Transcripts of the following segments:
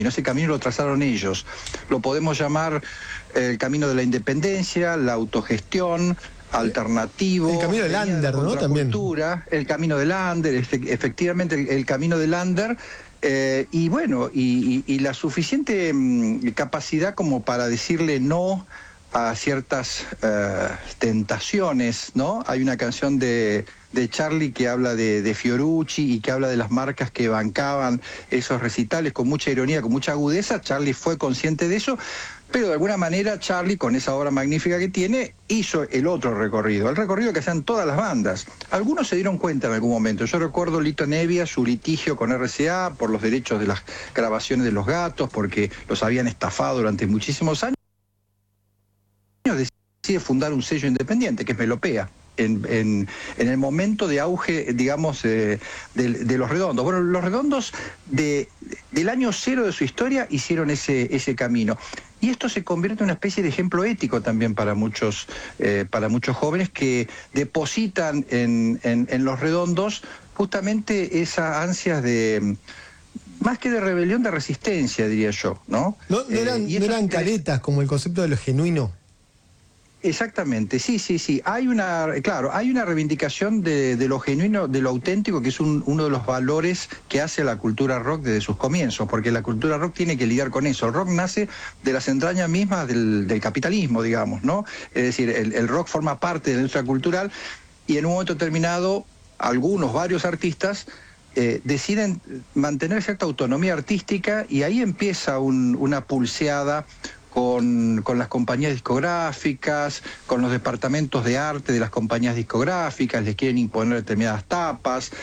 ese camino lo trazaron ellos. Lo podemos llamar el camino de la independencia, la autogestión, alternativo. El camino del Lander, ¿no? También. El camino del Lander, efectivamente el camino del Lander. Y bueno, y la suficiente capacidad como para decirle no a ciertas tentaciones, ¿no? Hay una canción de Charlie que habla de Fiorucci y que habla de las marcas que bancaban esos recitales con mucha ironía, con mucha agudeza. Charlie fue consciente de eso, pero de alguna manera Charlie, con esa obra magnífica que tiene, hizo el otro recorrido, el recorrido que hacían todas las bandas. Algunos se dieron cuenta en algún momento. Yo recuerdo Lito Nebbia, su litigio con RCA por los derechos de las grabaciones de Los Gatos, porque los habían estafado durante muchísimos años. Decide fundar un sello independiente, que es Melopea, en el momento de auge, digamos, de Los Redondos. Bueno, Los Redondos del año cero de su historia hicieron ese camino. Y esto se convierte en una especie de ejemplo ético también para muchos jóvenes que depositan en Los Redondos justamente esas ansias de... más que de rebelión, de resistencia, diría yo, ¿no? No eran caretas, como el concepto de lo genuino. Exactamente, sí. Hay una reivindicación de lo genuino, de lo auténtico, que es uno de los valores que hace la cultura rock desde sus comienzos, porque la cultura rock tiene que lidiar con eso. El rock nace de las entrañas mismas del capitalismo, digamos, ¿no? Es decir, el rock forma parte de la industria cultural y en un momento determinado, varios artistas deciden mantener cierta autonomía artística y ahí empieza una pulseada con las compañías discográficas, con los departamentos de arte de las compañías discográficas, les quieren imponer determinadas tapas.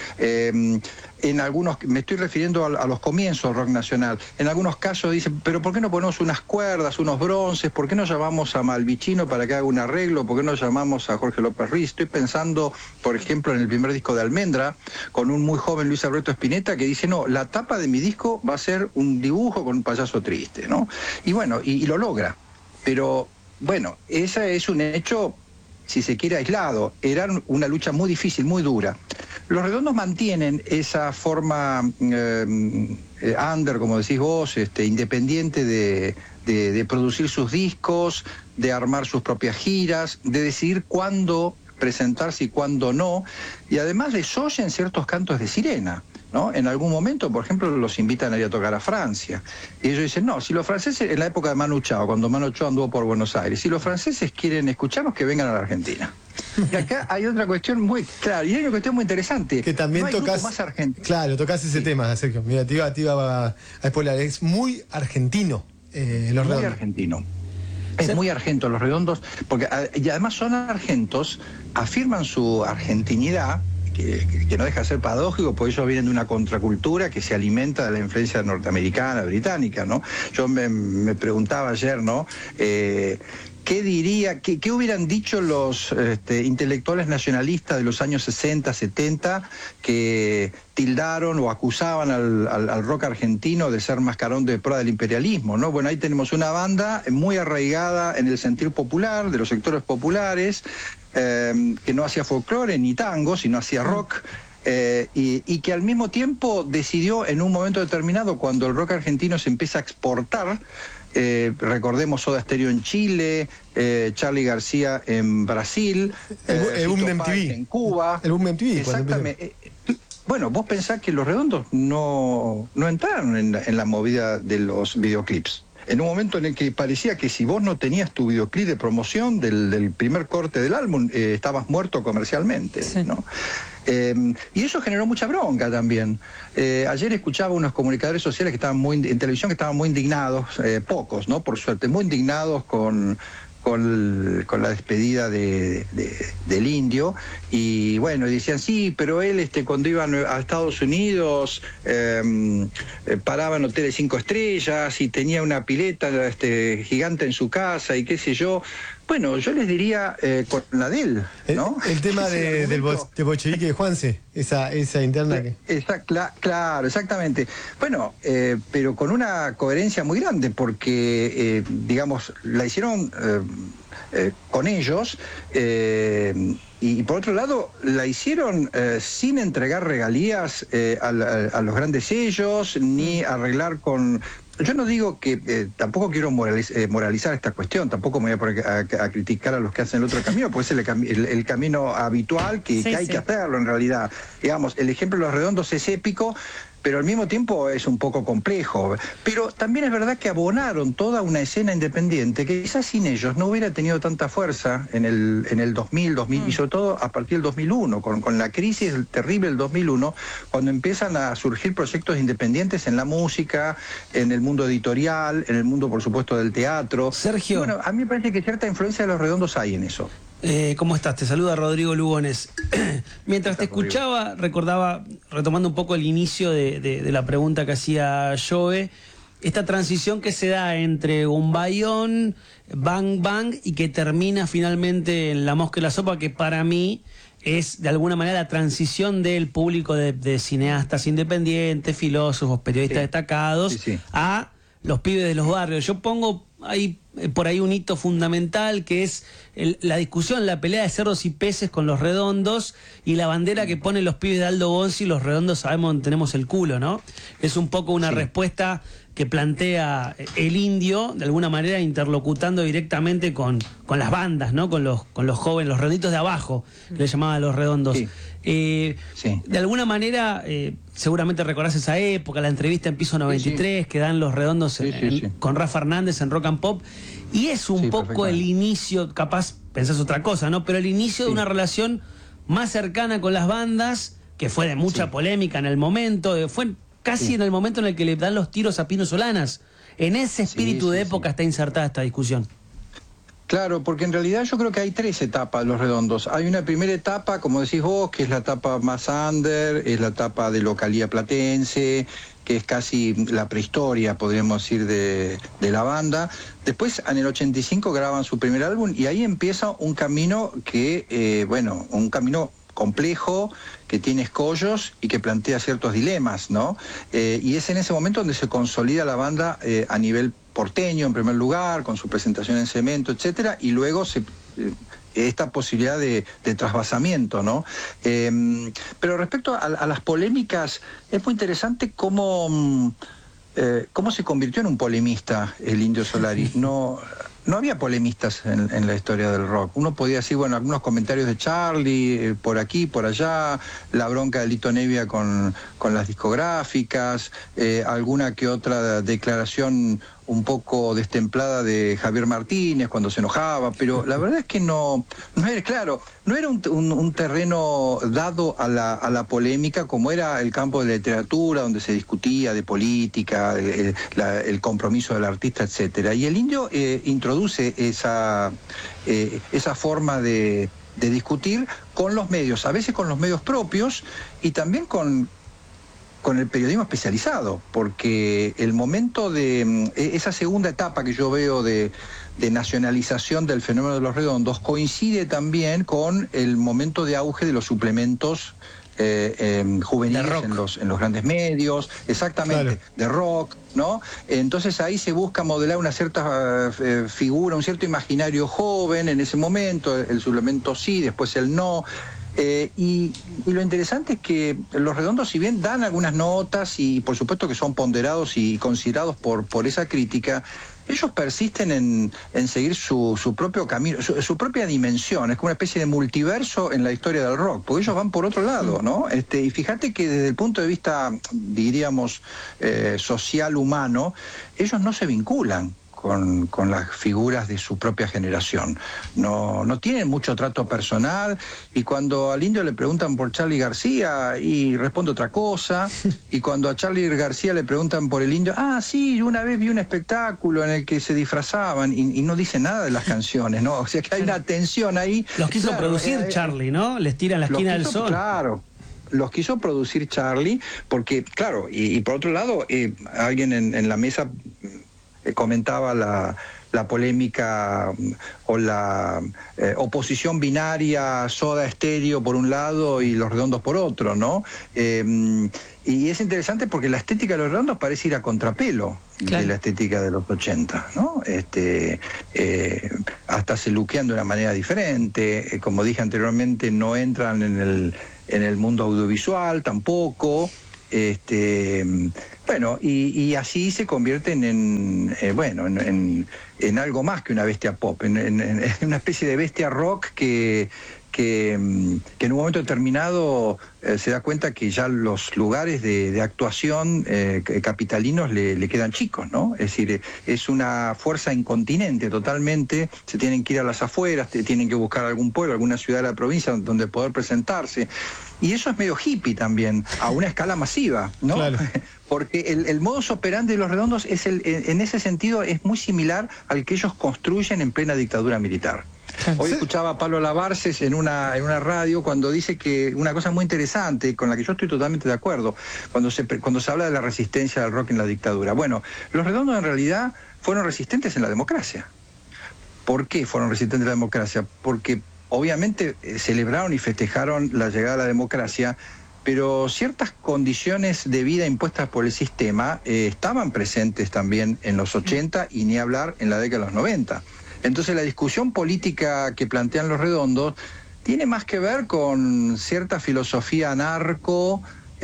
En algunos, me estoy refiriendo a los comienzos del rock nacional, en algunos casos dicen, pero ¿por qué no ponemos unas cuerdas, unos bronces? ¿Por qué no llamamos a Malvicino para que haga un arreglo? ¿Por qué no llamamos a Jorge López Ruiz? Estoy pensando, por ejemplo, en el primer disco de Almendra, con un muy joven Luis Alberto Spinetta, que dice, no, la tapa de mi disco va a ser un dibujo con un payaso triste, ¿no? Y bueno, y lo logra. Pero, bueno, ese es un hecho, si se quiere, aislado. Era una lucha muy difícil, muy dura. Los Redondos mantienen esa forma under, como decís vos, independiente de producir sus discos, de armar sus propias giras, de decidir cuándo presentarse y cuándo no, y además desoyen ciertos cantos de sirena, ¿no? En algún momento, por ejemplo, los invitan a ir a tocar a Francia. Y ellos dicen, no, si los franceses, en la época de Manu Chao, cuando Manu Chao anduvo por Buenos Aires, si los franceses quieren escucharnos, que vengan a la Argentina. Y acá hay otra cuestión muy clara, y hay una cuestión muy interesante. Que también no tocas. Más argentino. Claro, tocas ese tema, Sergio. Mira, te iba a spoiler. Es muy argentino, Los Redondos. Muy argentino. Es muy argento Los Redondos, porque y además son argentos, afirman su argentinidad, que no deja de ser paradójico, porque ellos vienen de una contracultura que se alimenta de la influencia norteamericana, británica, ¿no? Yo me preguntaba ayer, ¿no? ¿Qué hubieran dicho los intelectuales nacionalistas de los años 60, 70, que tildaron o acusaban al rock argentino de ser mascarón de proa del imperialismo, ¿no? Bueno, ahí tenemos una banda muy arraigada en el sentir popular, de los sectores populares, que no hacía folclore ni tango, sino hacía rock. Y que al mismo tiempo decidió en un momento determinado, cuando el rock argentino se empieza a exportar, recordemos Soda Stereo en Chile, Charly García en Brasil, el boom de MTV en Cuba. El boom de MTV. Exactamente. Bueno, vos pensás que Los Redondos no entraron en la movida de los videoclips. En un momento en el que parecía que si vos no tenías tu videoclip de promoción del primer corte del álbum, estabas muerto comercialmente, sí, ¿no? Y eso generó mucha bronca también. Ayer escuchaba unos comunicadores sociales que estaban en televisión, que estaban muy indignados, pocos, ¿no? Por suerte, muy indignados con la despedida del Indio, y bueno, decían, sí, pero él cuando iba a Estados Unidos paraba en hoteles 5 estrellas y tenía una pileta gigante en su casa y qué sé yo. Bueno, yo les diría con la de él, ¿no? El tema del bolchevique de Juanse, esa interna que... Claro, exactamente. Bueno, pero con una coherencia muy grande, porque, digamos, la hicieron con ellos, y por otro lado, la hicieron sin entregar regalías a los grandes sellos, ni arreglar con yo no digo que, tampoco quiero moralizar esta cuestión, tampoco me voy a poner a criticar a los que hacen el otro camino, pues es el camino habitual que hay que hacerlo en realidad. Digamos, el ejemplo de Los Redondos es épico, pero al mismo tiempo es un poco complejo. Pero también es verdad que abonaron toda una escena independiente que quizás sin ellos no hubiera tenido tanta fuerza en el 2000, y sobre todo a partir del 2001, con la crisis terrible del 2001, cuando empiezan a surgir proyectos independientes en la música, en el mundo editorial, en el mundo, por supuesto, del teatro. Sergio. Y bueno, a mí me parece que cierta influencia de Los Redondos hay en eso. ¿Cómo estás? Te saluda Rodrigo Lugones. Mientras te escuchaba, recordaba, retomando un poco el inicio de la pregunta que hacía Joe, esta transición que se da entre un bayón, bang bang, y que termina finalmente en La Mosca y la Sopa, que para mí es de alguna manera la transición del público de cineastas independientes, filósofos, periodistas destacados, a los pibes de los barrios. Yo pongo por ahí un hito fundamental que es la discusión, la pelea de cerdos y peces con Los Redondos y la bandera que ponen los pibes de Aldo Bonzi. Los Redondos sabemos dónde tenemos el culo, ¿no? Es un poco una respuesta que plantea el Indio, de alguna manera interlocutando directamente con las bandas, ¿no? Con los jóvenes, los redonditos de abajo, que le llamaban Los Redondos. De alguna manera, seguramente recordás esa época, la entrevista en Piso 93 que dan Los Redondos con Rafa Hernández en Rock and Pop, y es un poco el inicio, capaz pensás otra cosa, ¿no? Pero el inicio de una relación más cercana con las bandas, que fue de mucha polémica en el momento, fue casi en el momento en el que le dan los tiros a Pino Solanas. En ese espíritu de época está insertada esta discusión. Claro, porque en realidad yo creo que hay 3 etapas de Los Redondos. Hay una primera etapa, como decís vos, que es la etapa más under, es la etapa de localía platense, que es casi la prehistoria, podríamos decir, de la banda. Después, en el 85 graban su primer álbum y ahí empieza un camino que, un camino complejo, que tiene escollos y que plantea ciertos dilemas, ¿no? Y es en ese momento donde se consolida la banda a nivel porteño, en primer lugar, con su presentación en Cemento, etcétera, y luego esta posibilidad de trasvasamiento, ¿no? Pero respecto a las polémicas, es muy interesante cómo se convirtió en un polemista el Indio Solari. No había polemistas en la historia del rock. Uno podía decir, bueno, algunos comentarios de Charlie, por aquí, por allá, la bronca de Lito Nevia con las discográficas, alguna que otra declaración un poco destemplada de Javier Martínez cuando se enojaba, pero la verdad es que no era un terreno dado a la polémica como era el campo de la literatura, donde se discutía de política, el compromiso del artista, etcétera. Y el Indio introduce esa forma de discutir con los medios, a veces con los medios propios y también con el periodismo especializado, porque el momento de esa segunda etapa que yo veo de nacionalización del fenómeno de Los Redondos coincide también con el momento de auge de los suplementos juveniles en los grandes medios, exactamente, de rock, ¿no? Entonces ahí se busca modelar una cierta figura, un cierto imaginario joven en ese momento, el suplemento sí, después el no. Y lo interesante es que Los Redondos, si bien dan algunas notas y por supuesto que son ponderados y considerados por esa crítica, ellos persisten en seguir su propio camino, su propia dimensión. Es como una especie de multiverso en la historia del rock, porque ellos van por otro lado, ¿no? Y fíjate que desde el punto de vista, diríamos, social, humano, ellos no se vinculan con las figuras de su propia generación. No tienen mucho trato personal, y cuando al Indio le preguntan por Charly García y responde otra cosa, y cuando a Charly García le preguntan por el Indio, sí, una vez vi un espectáculo en el que se disfrazaban, y no dice nada de las canciones, ¿no? O sea que hay una tensión ahí. Los quiso producir Charly, ¿no? Les tiran la esquina del sol. Claro. Los quiso producir Charly, porque, claro, y por otro lado, alguien en la mesa comentaba la polémica o la oposición binaria Soda Stereo por un lado y Los Redondos por otro, ¿no? Y es interesante porque la estética de Los Redondos parece ir a contrapelo de la estética de los 80, ¿no? Hasta se lookean de una manera diferente, como dije anteriormente, no entran en el mundo audiovisual tampoco. Bueno, y así se convierten en algo más que una bestia pop, en una especie de bestia rock que en un momento determinado se da cuenta que ya los lugares de actuación capitalinos le quedan chicos, ¿no? Es decir, es una fuerza incontinente totalmente, se tienen que ir a las afueras, tienen que buscar algún pueblo, alguna ciudad de la provincia donde poder presentarse. Y eso es medio hippie también, a una escala masiva, ¿no? Claro. Porque el modus operandi de los Redondos en ese sentido es muy similar al que ellos construyen en plena dictadura militar. Hoy escuchaba a Pablo Lavarces en una radio cuando dice que una cosa muy interesante, con la que yo estoy totalmente de acuerdo, cuando se habla de la resistencia del rock en la dictadura. Bueno, los Redondos en realidad fueron resistentes en la democracia. ¿Por qué fueron resistentes en la democracia? Porque obviamente celebraron y festejaron la llegada de la democracia, pero ciertas condiciones de vida impuestas por el sistema estaban presentes también en los 80 y ni hablar en la década de los 90. Entonces la discusión política que plantean los Redondos tiene más que ver con cierta filosofía anarco,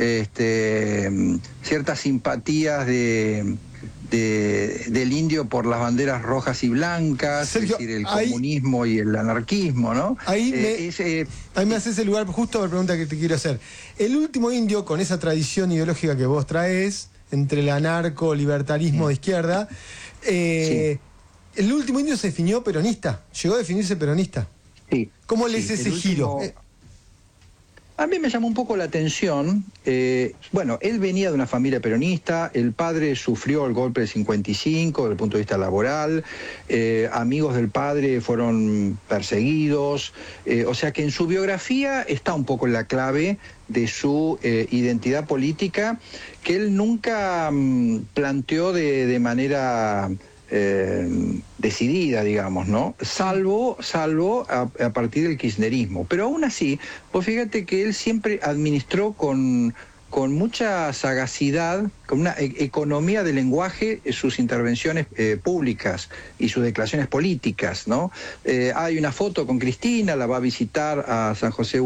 ciertas simpatías del indio por las banderas rojas y blancas, Sergio, es decir, el comunismo y el anarquismo, ¿no? Ahí me haces el lugar justo a la pregunta que te quiero hacer. El último indio, con esa tradición ideológica que vos traes, entre el anarco, libertarismo de izquierda, el último indio se definió peronista, llegó a definirse peronista. Sí. ¿Cómo lees ese giro? A mí me llamó un poco la atención. Bueno, él venía de una familia peronista, el padre sufrió el golpe del 55 desde el punto de vista laboral, amigos del padre fueron perseguidos, o sea que en su biografía está un poco la clave de su identidad política, que él nunca planteó de manera decidida, digamos, ¿no? Salvo a partir del kirchnerismo. Pero aún así, pues fíjate que él siempre administró con mucha sagacidad, con una economía de lenguaje, sus intervenciones públicas y sus declaraciones políticas, ¿no? Hay una foto con Cristina, la va a visitar a San José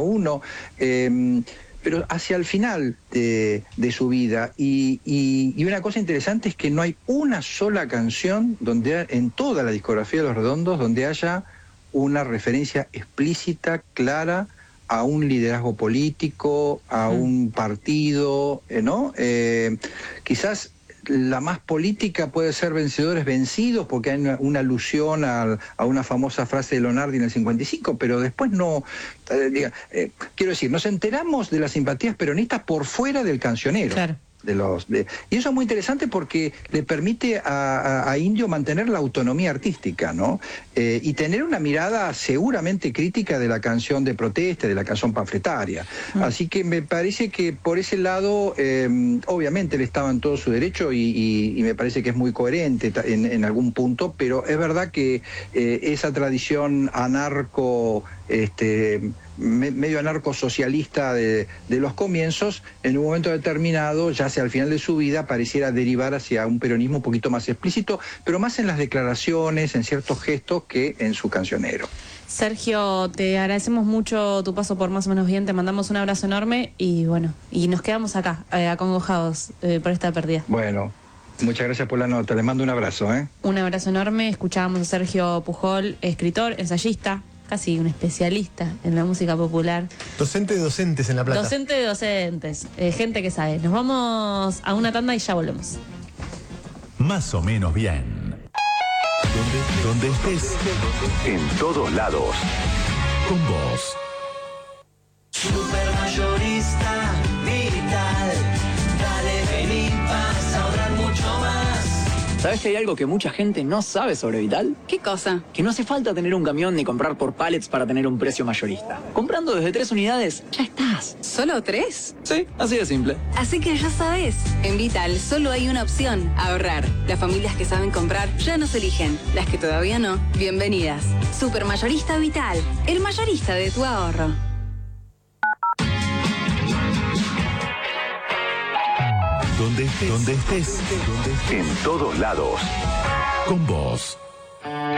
111, pero hacia el final de su vida. Y una cosa interesante es que no hay una sola canción en toda la discografía de Los Redondos donde haya una referencia explícita, clara, a un liderazgo político, a un partido, ¿no? Quizás la más política puede ser Vencedores Vencidos, porque hay una alusión a una famosa frase de Lonardi en el 55, pero después no, quiero decir, nos enteramos de las simpatías peronistas por fuera del cancionero. Claro. Y eso es muy interesante porque le permite a Indio mantener la autonomía artística, ¿no? Y tener una mirada seguramente crítica de la canción de protesta, de la canción panfletaria. Así que me parece que por ese lado, obviamente él estaba en todo su derecho y me parece que es muy coherente en algún punto, pero es verdad que esa tradición anarco, medio anarcosocialista de los comienzos, en un momento determinado, ya hacia el final de su vida, pareciera derivar hacia un peronismo un poquito más explícito, pero más en las declaraciones, en ciertos gestos, que en su cancionero. Sergio, te agradecemos mucho tu paso por Más o Menos Bien, te mandamos un abrazo enorme y bueno, y nos quedamos acá, acongojados por esta pérdida. Bueno, muchas gracias por la nota, les mando un abrazo. Un abrazo enorme, escuchábamos a Sergio Pujol, escritor, ensayista, casi un especialista en la música popular. Docente de docentes en La Plata. Docente de docentes, gente que sabe. Nos vamos a una tanda y ya volvemos. Más o menos bien. Donde estés, en todos lados, con vos. Supermayorista Vital, dale, vení, vas a ahorrar mucho más. ¿Sabes que hay algo que mucha gente no sabe sobre Vital? ¿Qué cosa? Que no hace falta tener un camión ni comprar por pallets para tener un precio mayorista. Comprando desde 3 unidades, ya estás. ¿Solo 3? Sí, así de simple. Así que ya sabes, en Vital solo hay una opción, ahorrar. Las familias que saben comprar ya nos eligen. Las que todavía no, bienvenidas. Supermayorista Vital, el mayorista de tu ahorro. Donde estés, en todos lados, con vos.